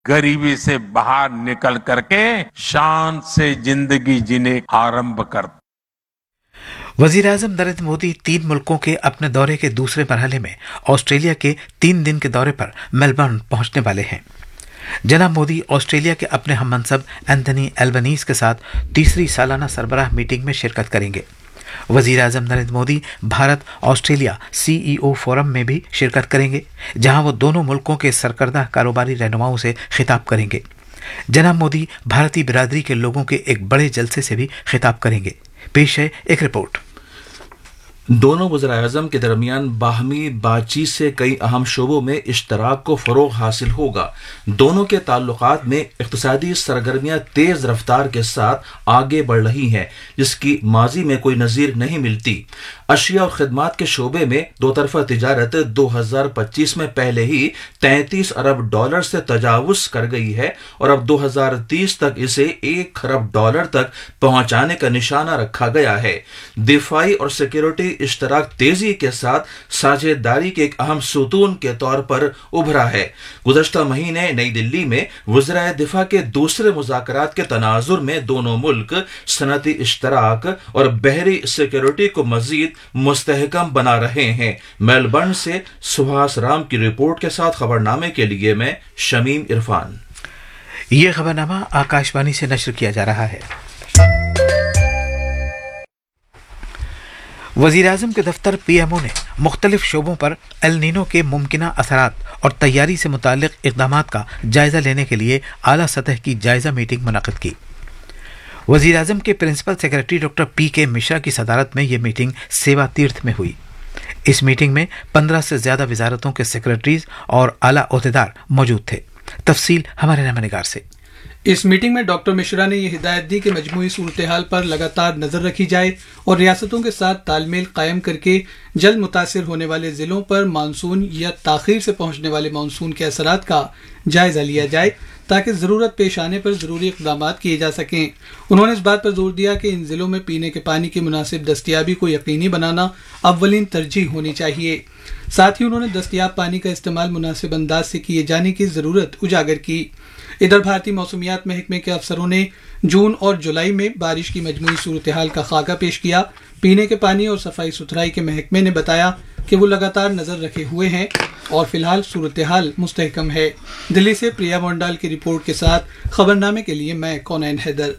गरीबी से बाहर निकल करके शान से जिंदगी जीने आरंभ करते। वजीर आजम नरेंद्र मोदी 3 मुल्कों के अपने दौरे के दूसरे मरहले में ऑस्ट्रेलिया के 3 दिन के दौरे पर मेलबर्न पहुंचने वाले हैं। जनाब मोदी ऑस्ट्रेलिया के अपने हममनसब एंथनी एल्बनीज के साथ तीसरी सालाना सरबराह मीटिंग में शिरकत करेंगे। वजीर आजम Narendra Modi Bharat Australia CEO forum में भी शिरकत करेंगे, जहां वो दोनों मुल्कों के सरकर्दा कारोबारी रहनुमाओं से खिताब करेंगे। जनाब मोदी भारतीय बिरादरी के लोगों के एक बड़े जलसे से भी खिताब करेंगे। पेश है एक रिपोर्ट। दोनों वज़ीर-ए-आज़म के दरमियान बाहमी बातचीत से कई अहम शोबों में इश्तराक को फ़रोग़ हासिल होगा। दोनों के ताल्लुकात में इक़्तिसादी सरगर्मियाँ तेज़ रफ्तार के साथ आगे बढ़ रही हैं, जिसकी माजी में कोई नज़ीर नहीं मिलती। अशिया और खदमात के शोबे में दो तरफा तिजारत 2025 में पहले ही 33 अरब डॉलर से तजावुज़ कर गई है और अब 2030 तक इसे 1 खरब डॉलर तक पहुंचाने का निशाना रखा गया है। दिफाई और सिक्योरिटी इश्तराक तेजी के साथ साझेदारी के एक अहम सुतून के तौर पर उभरा है। गुज़श्ता महीने नई दिल्ली में वज़ीर दिफा के दूसरे मुज़ाकरात के तनाजुर में दोनों मुल्क सनती इश्तराक और बहरी सिक्योरिटी को मजीद मुस्तहकम बना रहे हैं। मेलबर्न से सुभाष राम की रिपोर्ट के साथ खबरनामे के लिए मैं शमीम इरफान। ये खबरनामा आकाशवाणी से नश्र किया जा रहा है। वजीर आजम के दफ्तर PMO ने मुख्तलिफ शोबों पर एल नीनो के मुमकिना असरात और तैयारी से मुताल्लिक इक़दामात का जायजा लेने के लिए आला सतह की जायजा मीटिंग मुनक़िद की। वजीर आजम के principal secretary doctor PK Mishra की सदारत में यह मीटिंग सेवा तीर्थ में हुई। इस मीटिंग में 15 से ज्यादा वजारतों के सेक्रेटरीज और आला ओहदेदार मौजूद थे। तफसील हमारे नामनिगार से। इस मीटिंग में डॉक्टर मिश्रा ने यह हिदायत दी कि मजमूई सूरत हाल पर लगातार नजर रखी जाए और रियासतों के साथ तालमेल कायम करके जल्द मुतासिर होने वाले जिलों पर मानसून या ताखीर से पहुंचने वाले मानसून के असरात का जायजा लिया जाए ताकि जरूरत पेश आने पर जरूरी इक़दामात किए जा सकें। उन्होंने इस बात पर जोर दिया कि इन जिलों में पीने के पानी की मुनासिब दस्तियाबी को यकीनी बनाना अव्वलीन तरजीह होनी चाहिए। साथ ही उन्होंने दस्तियाब पानी का इस्तेमाल मुनासिब अंदाज से किए जाने की जरूरत उजागर की। इधर भारतीय मौसमियात महकमे के अफसरों ने जून और जुलाई में बारिश की मजमूई सूरत हाल का खाका पेश किया। पीने के पानी और सफाई सुथराई के महकमे ने बताया कि वो लगातार नजर रखे हुए हैं और फिलहाल सूरत हाल मुस्तहकम है। दिल्ली से प्रिया मोंडाल की रिपोर्ट के साथ खबरनामे के लिए मैं कौनैन हैदर।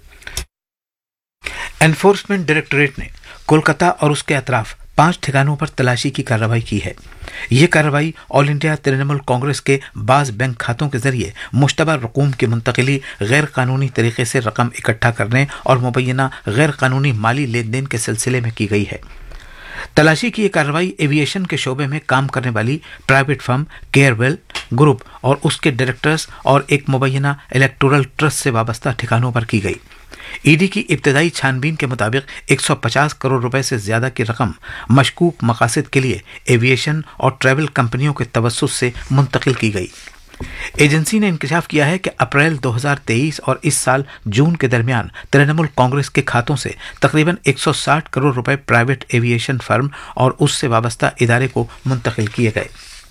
एनफोर्समेंट डायरेक्टोरेट ने कोलकाता और उसके अतराफ 5 ठिकानों पर तलाशी की कार्रवाई की है। ये कार्रवाई ऑल इंडिया तृणमूल कांग्रेस के बाज बैंक खातों के जरिए मुश्तबा रकूम की मुंतकिली, गैर कानूनी तरीके से रकम इकट्ठा करने और मुबैना गैर कानूनी माली लेन देन के सिलसिले में की गई है। तलाशी की यह कार्रवाई एविएशन के शोबे में काम करने वाली प्राइवेट फर्म केयरवेल ग्रुप और उसके डायरेक्टर्स और एक मुबैना इलेक्टोरल ट्रस्ट से वाबस्ता ठिकानों पर की गई। ईडी की इब्तदाई छानबीन के मुताबिक 150 करोड़ रुपए से ज्यादा की रकम मशकूक मकासद के लिए एविएशन और ट्रैवल कंपनियों के तवस्सुस से मुंतकिल की गई। एजेंसी ने इंकशाफ किया है कि अप्रैल 2023 और इस साल जून के दरमियान तृणमूल कांग्रेस के खातों से तकरीबन 160 करोड़ रुपए प्राइवेट एविएशन फर्म और उससे वाबस्ता इदारे को मुंतकिल किए गए।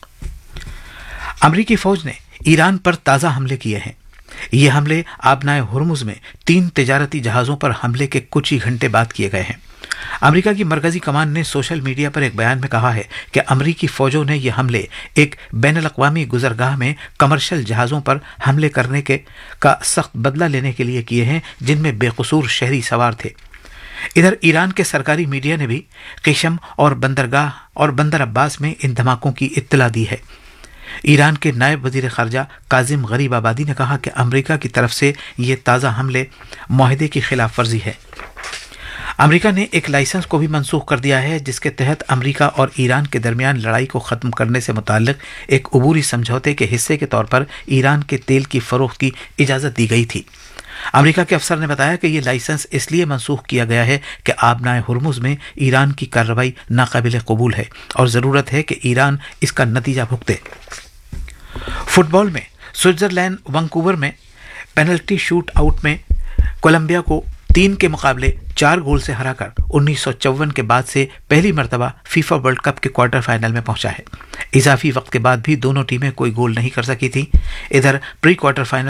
अमरीकी फौज ने ईरान पर ताज़ा हमले किए हैं। ये हमले आबनाए हुर्मुज में 3 तिजारती जहाज़ों पर हमले के कुछ ही घंटे बाद किए गए हैं। अमेरिका की मरकजी कमान ने सोशल मीडिया पर एक बयान में कहा है कि अमरीकी फौजों ने यह हमले एक बैनुल-अक़वामी गुज़रगाह में कमर्शियल जहाज़ों पर हमले करने का सख्त बदला लेने के लिए किए हैं, जिनमें बेकसूर शहरी सवार थे। इधर ईरान के सरकारी मीडिया ने भी क़िशम और बंदरगाह और बंदर अब्बास में इन धमाकों की इत्तला दी है। ईरान के नायब वजीर ख़ारजा काजिम गरीबाबादी ने कहा कि अमेरिका की तरफ से ये ताज़ा हमले मुआहदे की खिलाफ वर्जी है। अमेरिका ने एक लाइसेंस को भी मनसूख कर दिया है, जिसके तहत अमेरिका और ईरान के दरमियान लड़ाई को ख़त्म करने से मुताल्लिक एक अबूरी समझौते के हिस्से के तौर पर ईरान के तेल की फ़रोख्त की इजाज़त दी गई थी। अमेरिका के अफसर ने बताया कि यह लाइसेंस इसलिए मनसूख किया गया है कि आबनाए हुर्मुज में ईरान की कार्रवाई नाकाबिल कबूल है और ज़रूरत है कि ईरान इसका नतीजा भुगते। फुटबॉल में स्विट्जरलैंड वैंकूवर में पेनल्टी शूट आउट में कोलंबिया को 3 के मुकाबले 4 गोल से हराकर 1954 के बाद से पहली मर्तबा फीफा वर्ल्ड कप के क्वार्टर फाइनल में पहुंचा है। इजाफी वक्त के बाद भी दोनों टीमें कोई गोल नहीं कर सकी थी। इधर प्री क्वार्टर फाइनल